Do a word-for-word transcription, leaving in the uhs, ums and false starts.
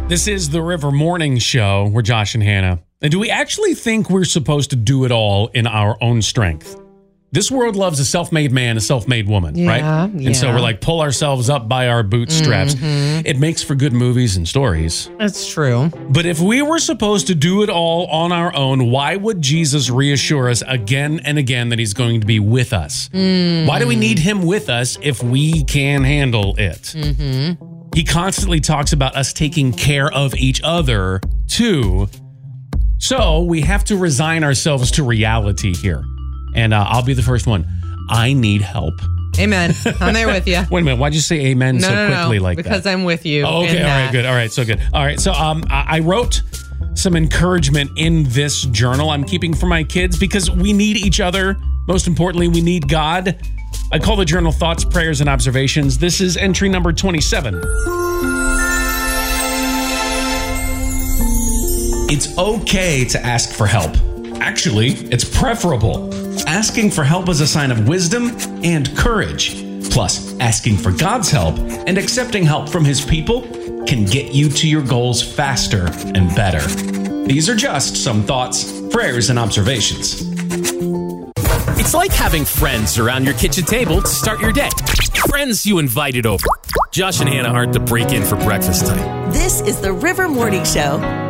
This is the River Morning Show. We're Josh and Hannah. And do we actually think we're supposed to do it all in our own strength? This world loves a self-made man, a self-made woman, yeah, right? Yeah. And so we're like, pull ourselves up by our bootstraps. Mm-hmm. It makes for good movies and stories. That's true. But if we were supposed to do it all on our own, why would Jesus reassure us again and again that he's going to be with us? Mm. Why do we need him with us if we can handle it? Mm-hmm. He constantly talks about us taking care of each other, too. So we have to resign ourselves to reality here. And uh, I'll be the first one. I need help. Amen. I'm there with you. Wait a minute. Why'd you say amen no, so no, quickly no, like because that? I'm with you. Oh, okay. All that. right. Good. All right. So good. All right. So um, I-, I wrote some encouragement in this journal I'm keeping for my kids because we need each other. Most importantly, we need God. I call the journal Thoughts, Prayers, and Observations. This is entry number twenty-seven. It's okay to ask for help. Actually, it's preferable. Asking for help is a sign of wisdom and courage. Plus, asking for God's help and accepting help from his people can get you to your goals faster and better. These are just some thoughts, prayers, and observations. It's like having friends around your kitchen table to start your day. Friends you invited over. Josh and Hannah aren't the break-in for breakfast type. This is the River Morning Show.